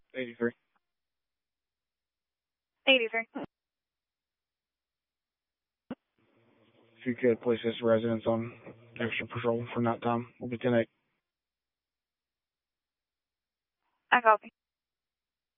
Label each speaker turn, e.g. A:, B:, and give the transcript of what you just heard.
A: 83.
B: 83.
A: If you could place this residence on extra patrol from that time, we'll be 10-8.
B: I copy.